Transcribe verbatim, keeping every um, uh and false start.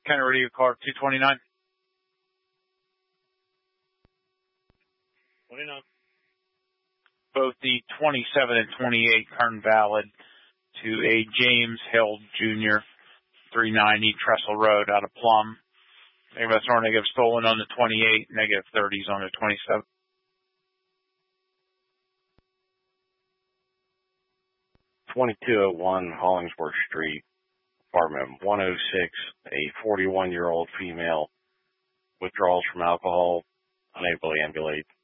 Kennedy, car two twenty-nine. twenty-nine. Both the twenty-seven and twenty-eight current valid to a James Hill Junior, three ninety Trestle Road out of Plum. Negative S R negative stolen on the twenty-eight, negative thirties on the twenty-seven. twenty-two oh one Hollingsworth Street, apartment one oh six, a forty-one-year-old female withdrawals from alcohol, unable to ambulate.